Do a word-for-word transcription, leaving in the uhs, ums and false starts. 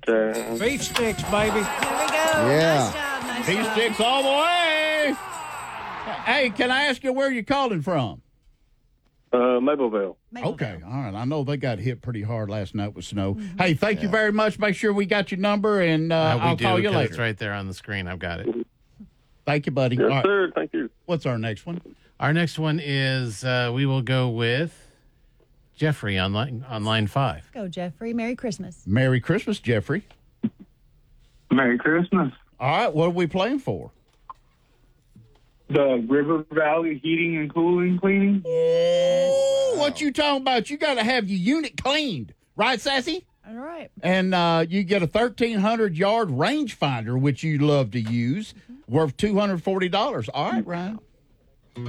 Uh, Beef sticks, baby. There we go. Yeah. Nice job. Nice Beef job. sticks all the way. Hey, can I ask you where you're calling from? uh, Mapleville. Maple Okay, Vale. all right. I know they got hit pretty hard last night with snow. Hey, thank you very much. Make sure we got your number, and uh, Uh, we I'll do, call you 'cause later. It's right there on the screen. I've got it. Thank you, buddy. Yes, All right. sir. Thank you. What's our next one? Our next one is uh, we will go with Jeffrey on line, on line five. Go, Jeffrey. Merry Christmas. Merry Christmas, Jeffrey. Merry Christmas. All right, what are we playing for? The River Valley Heating and Cooling Cleaning. Ooh, what you talking about? You got to have your unit cleaned, right, Sassy? All right. And uh, you get a thirteen hundred yard rangefinder, which you love to use, worth two hundred forty dollars. All right, Ryan.